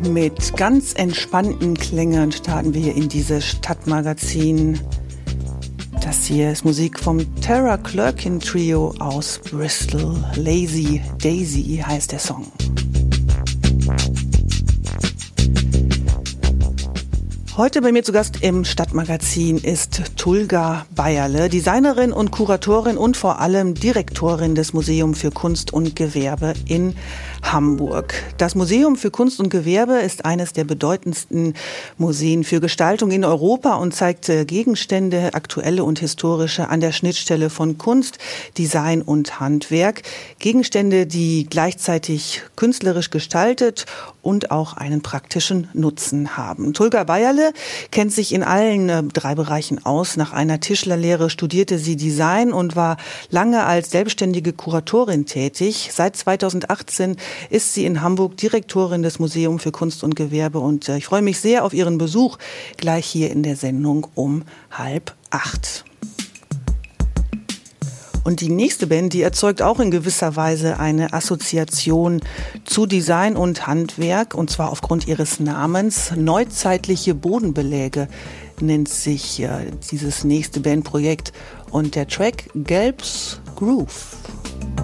Mit ganz entspannten Klängen starten wir in dieses Stadtmagazin. Das hier ist Musik vom Tara Clerkin Trio aus Bristol. Lazy Daisy heißt der Song. Heute bei mir zu Gast im Stadtmagazin ist Tulga Beierle, Designerin und Kuratorin und vor allem Direktorin des Museums für Kunst und Gewerbe in Hamburg. Das Museum für Kunst und Gewerbe ist eines der bedeutendsten Museen für Gestaltung in Europa und zeigt Gegenstände, aktuelle und historische, an der Schnittstelle von Kunst, Design und Handwerk. Gegenstände, die gleichzeitig künstlerisch gestaltet und auch einen praktischen Nutzen haben. Tulga Beierle kennt sich in allen 3 Bereichen aus. Nach einer Tischlerlehre studierte sie Design und war lange als selbstständige Kuratorin tätig. Seit 2018 ist sie in Hamburg Direktorin des Museums für Kunst und Gewerbe und ich freue mich sehr auf ihren Besuch gleich hier in der Sendung um 7:30. Und die nächste Band, die erzeugt auch in gewisser Weise eine Assoziation zu Design und Handwerk, und zwar aufgrund ihres Namens. Neuzeitliche Bodenbeläge nennt sich dieses nächste Bandprojekt und der Track Gelbs Groove.